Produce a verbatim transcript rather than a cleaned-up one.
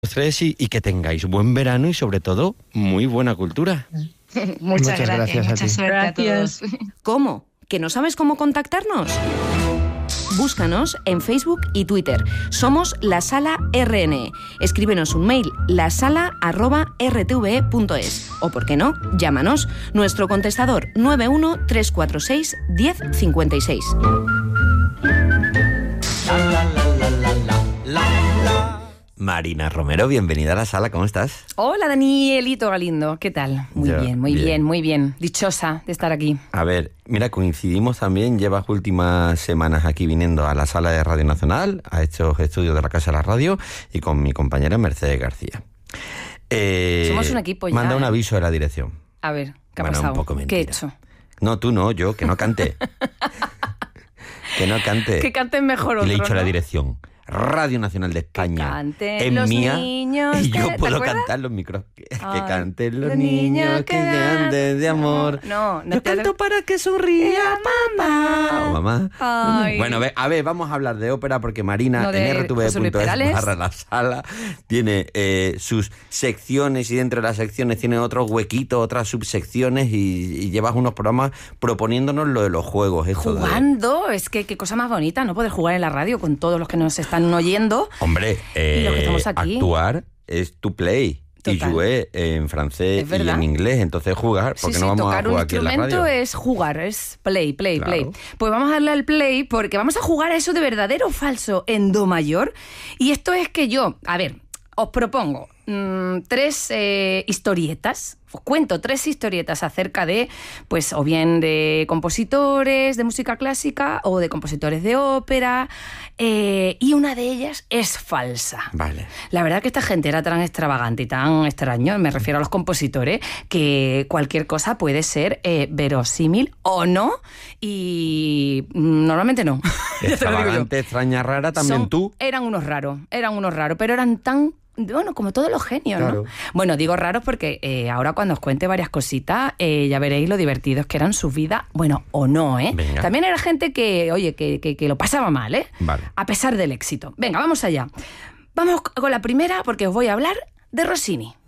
los tres y, y que tengáis buen verano y sobre todo muy buena cultura. Muchas, Muchas gracias, gracias a mucha ti. suerte Gracias. a todos. ¿Cómo? ¿Que no sabes cómo contactarnos? Búscanos en Facebook y Twitter. Somos La Sala R N E. Escríbenos un mail, lasala arroba r t v e punto es. O, ¿por qué no?, llámanos. Nuestro contestador nueve uno tres cuatro seis uno cero cinco seis. Marina Romero, bienvenida a La Sala, ¿cómo estás? Hola, Danielito Galindo, ¿qué tal? Muy Yo, bien, muy bien. bien, muy bien. Dichosa de estar aquí. A ver, mira, coincidimos también, llevas últimas semanas aquí viniendo a la Sala de Radio Nacional, a estos estudios de la Casa de la Radio, y con mi compañera Mercedes García. Eh, Somos un equipo ya, Manda un ¿eh? aviso de la dirección. A ver, ¿qué ha Bueno, pasado? un poco ¿Qué mentira. he hecho? No, tú no, yo, que no cante. Que no cante. Que canten mejor Y otro, le he dicho a la ¿no? dirección, Radio Nacional de España, canten es los mía, niños y que- yo ¿te puedo acuerdas? cantar los micros. Que, que Ay, canten los niños que anden de amor. No, no Yo te canto para que sonría mamá. O mamá. Ay. Bueno, a ver, a ver, vamos a hablar de ópera porque Marina No, de en r t v José Luis punto es Perales. barra la sala tiene eh, sus secciones y dentro de las secciones tiene otros huequitos, otras subsecciones y, y llevas unos programas proponiéndonos lo de los juegos. Esto de- Jugando, es que qué cosa más bonita, ¿no? Poder jugar en la radio con todos los que nos están oyendo. Hombre, eh, Y los que estamos aquí. actuar es to play. Total. Y jouer en francés Es y verdad. en inglés, entonces jugar, porque Sí, no sí, vamos a tocar un jugar aquí en la instrumento radio. es jugar, es play, play, Claro. play. Pues vamos a darle al play porque vamos a jugar a eso de verdadero o falso en do mayor. Y esto es que yo, a ver, os propongo mmm, tres eh, historietas. Os cuento tres historietas acerca de, pues, o bien de compositores de música clásica o de compositores de ópera, eh, y una de ellas es falsa. Vale. La verdad que esta gente era tan extravagante y tan extraño, me refiero a los compositores, que cualquier cosa puede ser eh, verosímil o no, y mm, normalmente no. Ya te lo digo yo. Extravagante, extraña, rara, también Son- tú. Eran unos raros, eran unos raros, pero eran tan... Bueno, como todos los genios, Claro. ¿no? Bueno, digo raros porque eh, ahora cuando os cuente varias cositas, eh, ya veréis lo divertidos que eran sus vidas, bueno, o no, ¿eh? Venga. También era gente que, oye, que, que, que lo pasaba mal, ¿eh? Vale. A pesar del éxito. Venga, vamos allá. Vamos con la primera porque os voy a hablar de Rossini.